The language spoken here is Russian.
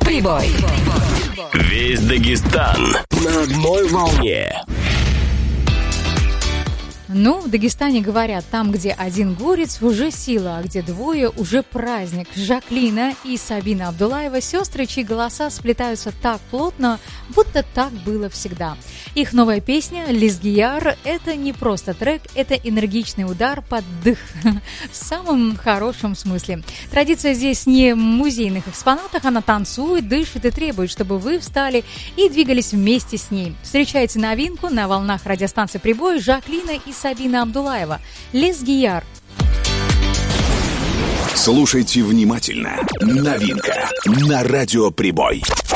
Прибой. Весь Дагестан на одной волне. Ну, в Дагестане говорят, там, где один горец, уже сила, а где двое, уже праздник. Жаклина и Сабина Абдулаева – сестры, чьи голоса сплетаются так плотно, будто так было всегда. Их новая песня «Лизгияр» – это не просто трек, это энергичный удар под дых, в самом хорошем смысле. Традиция здесь не в музейных экспонатах, она танцует, дышит и требует, чтобы вы встали и двигались вместе с ней. Встречайте новинку на волнах радиостанции «Прибой» Жаклина и Сабина Абдулаева. «Лизгияр». Слушайте внимательно. Новинка на радио «Прибой».